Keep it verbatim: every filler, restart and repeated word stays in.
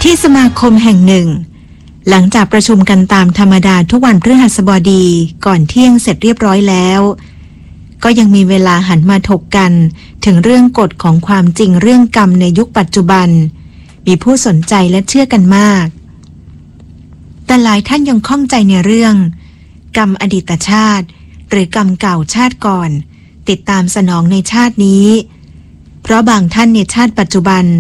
ที่สมาคมแห่งหนึ่งหลังจากประชุมกันตามธรรมดาทุกวันพฤหัสบดีก่อนเที่ยงเสร็จเรียบร้อยแล้วก็ยังมีเวลาหันมาถกกันถึงเรื่องกฎของความจริงเรื่องกรรมในยุคปัจจุบันมีผู้สนใจและเชื่อกันมากแต่หลายท่านยังข้องใจในเรื่องกรรมอดีตชาติหรือกรรมเก่าชาติก่อนติดตามสนองในชาตินี้เพราะบางท่านในชาติปัจจุบัน